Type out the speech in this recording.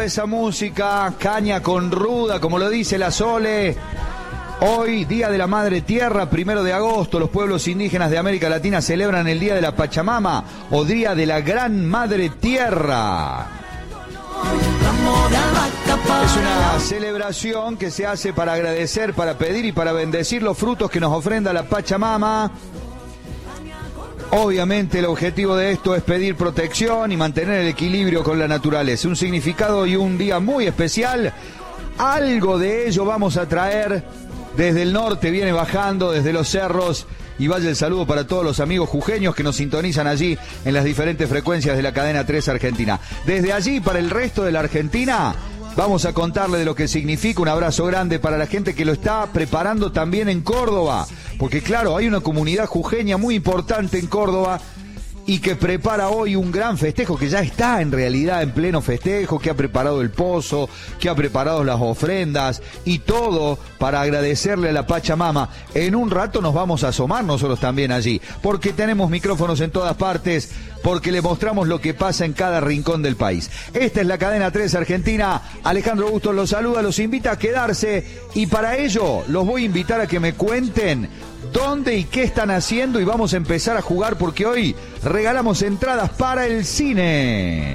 Esa música, caña con ruda, como lo dice la Sole. Hoy, Día de la Madre Tierra, 1 de agosto, los pueblos indígenas de América Latina celebran el Día de la Pachamama o Día de la Gran Madre Tierra. Es una celebración que se hace para agradecer, para pedir y para bendecir los frutos que nos ofrenda la Pachamama. Obviamente el objetivo de esto es pedir protección y mantener el equilibrio con la naturaleza. Un significado y un día muy especial. Algo de ello vamos a traer desde el norte, viene bajando desde los cerros. Y vaya el saludo para todos los amigos jujeños que nos sintonizan allí en las diferentes frecuencias de la cadena 3 Argentina. Desde allí para el resto de la Argentina vamos a contarle de lo que significa. Un abrazo grande para la gente que lo está preparando también en Córdoba. Porque claro, hay una comunidad jujeña muy importante en Córdoba y que prepara hoy un gran festejo, que ya está en realidad en pleno festejo, que ha preparado el pozo, que ha preparado las ofrendas y todo para agradecerle a la Pachamama. En un rato nos vamos a asomar nosotros también allí, porque tenemos micrófonos en todas partes, porque le mostramos lo que pasa en cada rincón del país. Esta es la cadena 3 Argentina. Alejandro Bustos los saluda, los invita a quedarse y para ello los voy a invitar a que me cuenten dónde y qué están haciendo y vamos a empezar a jugar porque hoy regalamos entradas para el cine.